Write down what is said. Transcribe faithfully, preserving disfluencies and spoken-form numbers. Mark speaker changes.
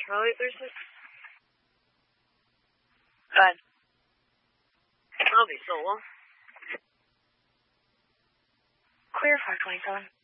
Speaker 1: Really thirsty? God. That'll be so long. Clear, four twenty-seven.